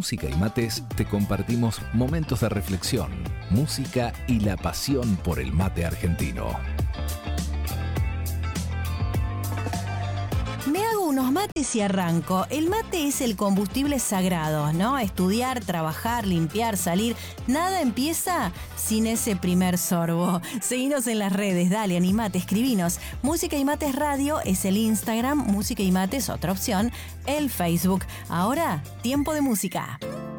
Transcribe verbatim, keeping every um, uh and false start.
Música y Mates te compartimos momentos de reflexión, música y la pasión por el mate argentino. Me hago unos mates y arranco. El mate es el combustible sagrado, ¿no? Estudiar, trabajar, limpiar, salir. Nada empieza sin ese primer sorbo. Seguinos en las redes, dale, animate, escribinos. Música y Mates Radio es el Instagram, Música y Mates, otra opción, el Facebook. Ahora, tiempo de música.